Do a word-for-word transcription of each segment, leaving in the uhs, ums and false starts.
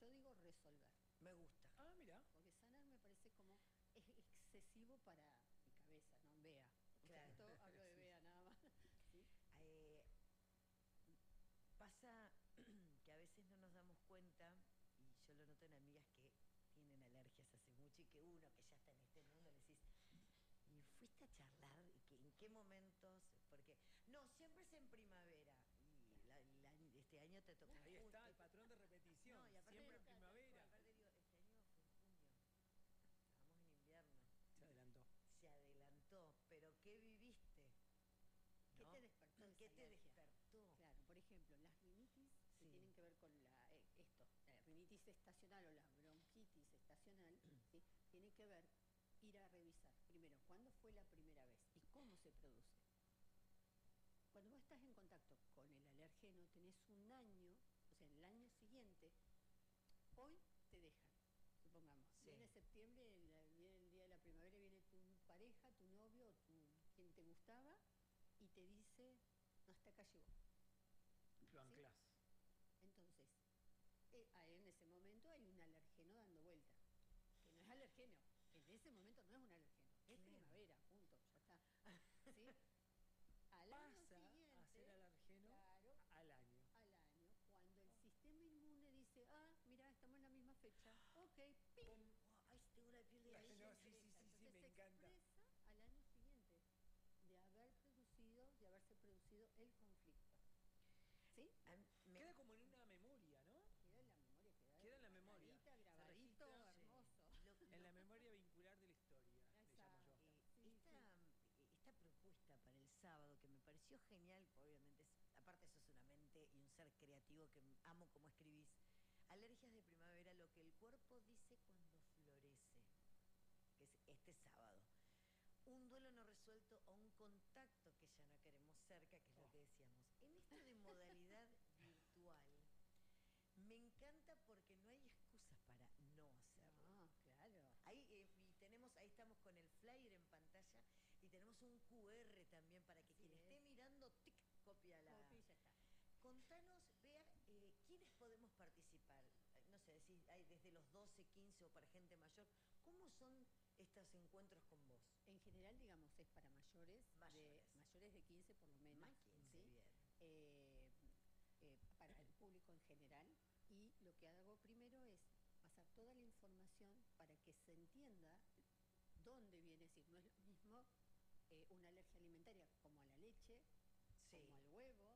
yo digo resolver. Me gusta. Ah, mira. Porque sanar me parece como es excesivo para mi cabeza, ¿no? Bea. Claro. Esto hablo de Bea nada más. ¿Sí? Eh, pasa que a veces no nos damos cuenta, y yo lo noto en amigas que tienen alergias hace mucho y que uno que ya está en este mundo le decís, ¿y fuiste a charlar? ¿Y que, en qué momentos? Porque, no, siempre es en primavera. Y la, la, este año te tocó. Ahí está el patrón de repetición. No, y aparte siempre en está, primavera. Aparte digo, este año fue en junio. Estábamos en invierno. Se adelantó. Se adelantó. Pero ¿qué viviste? ¿Qué ¿No? te despertó esa ¿Qué te alergia? despertó? Claro, por ejemplo, las rinitis Sí. que tienen que ver con la, eh, esto, la rinitis estacional o la bronquitis estacional, ¿sí? Tiene que ver, ir a revisar, primero, ¿cuándo fue la primera vez? ¿Y cómo se produce? Cuando vos estás en contacto con el alergeno, tenés un año, o sea, en el año siguiente, hoy te dejan, supongamos, Sí. viene septiembre, el, viene el día de la primavera, viene tu pareja, tu novio, tu, quien te gustaba, y te dice, no, hasta acá llegó. Lo ¿Sí? anclás. Entonces, eh, en ese momento hay un alergeno dando vuelta, que no es alergeno, en ese momento no es un alergeno, es Claro. primavera, punto, ya está. ¿Sí? Al Pasa año siguiente, a ser alergeno claro, al año. al año, cuando el sistema inmune dice, ah, mira, estamos en la misma fecha, ok, pim. Oh, ay, tengo la piel de Ay, gallina. no, sí, sí, sí, sí, Entonces me se encanta. expresa al año siguiente de haber producido, de haberse producido el conflicto. ¿Sí? A mí me- Queda como en una memoria, ¿no? Queda en la memoria, queda, Queda en la memoria. guardadita, Se grabadito, registra, sí. hermoso. lo- En la memoria vincular de la historia, le llamo yo. Exacto. Eh, Sí, esta, eh, esta propuesta para el sábado que me pareció genial, obviamente, es- aparte eso es una mente y un ser creativo que amo como escribís. Alergias de primavera, lo que el cuerpo dice cuando florece, que es este sábado. Un duelo no resuelto o un contacto que ya no queremos cerca, que es Oh. lo que decíamos. En esto de modalidad virtual, me encanta porque no hay excusas para no hacerlo. No, claro. Ahí, eh, y tenemos, ahí estamos con el flyer en pantalla y tenemos un Q R también para que Así quien es. esté mirando, tic, copia la... Copy, ya está. Contanos, Bea, eh, ¿quiénes podemos participar? Eh, No sé, si hay desde los doce, quince o para gente mayor. ¿Cómo son estos encuentros con vos? En general, digamos, es para mayores, Mayores. De, mayores de quince por lo menos. Más quince, ¿sí? bien. Eh, eh, para el público en general. Y lo que hago primero es pasar toda la información para que se entienda dónde viene, es decir, no es lo mismo eh, una alergia alimentaria como a la leche, Sí. como al huevo,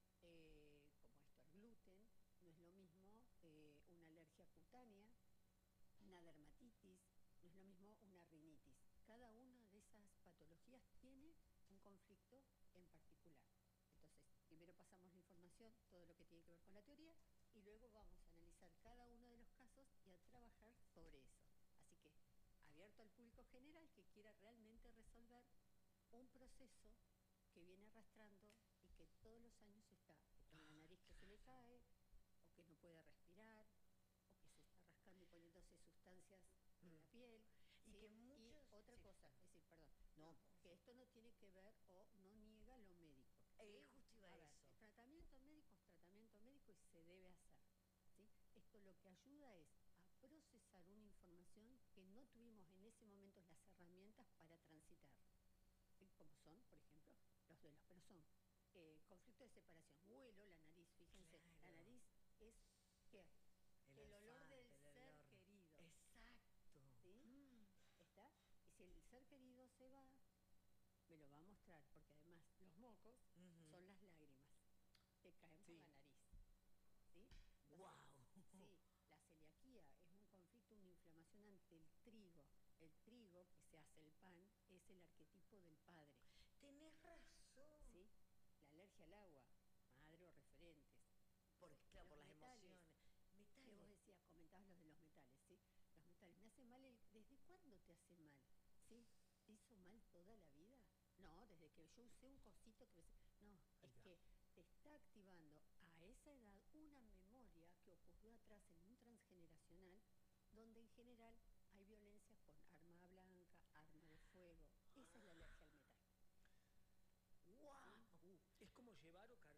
eh, como esto al gluten, no es lo mismo eh, una alergia cutánea, una dermatitis, no es lo mismo una rinitis. Cada una de esas patologías tiene un conflicto en particular. Entonces, primero pasamos la información, todo lo que tiene que ver con la teoría, y luego vamos a analizar cada uno de los casos y a trabajar sobre eso. Así que, abierto al público general que quiera realmente resolver un proceso que viene arrastrando y que todos los años está con la nariz que se le cae, o que no puede respirar, o que se está rascando y poniéndose sustancias en la piel. Y ¿sí? que muchos- Y otra sí. cosa, es decir, perdón, No, no, por favor. que esto no tiene que ver o no niega lo médico. Eh, ¿sí? justo iba A a ver, eso. el tratamiento médico es tratamiento médico y se debe hacer. ¿sí? Esto lo que ayuda es a procesar una información que no tuvimos en ese momento las herramientas para transitar. ¿sí? Como son, por ejemplo, los duelos, pero son eh, conflicto de separación, huelo, la nariz, fíjense, Claro. la nariz es ¿qué? El El, olor olfato, del el ser olor. querido. Exacto. ¿sí? Mm. ¿Está? Y si el ser querido se va, me lo va a mostrar, porque además los mocos Ujú. son las lágrimas que caen por Sí. la nariz. ¿sí? Entonces, Guau. Sí, la celiaquía es un conflicto, una inflamación ante el trigo. El trigo, que se hace el pan, es el arquetipo del padre. Tenés razón. ¿sí? La alergia al agua, madre o referentes. Porque, Los claro, por las metales, emociones. Metales. Que vos decías, comentabas los de los metales, ¿sí? Los metales, me hace mal el... ¿Desde cuándo te hace mal? ¿Sí? ¿Te hizo mal toda la vida? No, desde que yo usé un cosito que me... No, Ahí es está. que te está activando a esa edad una memoria que ocurrió atrás en un transgeneracional, donde en general hay violencia con arma blanca, arma de fuego. Esa es la alergia al metal. ¡Guau! Es como llevar o cargar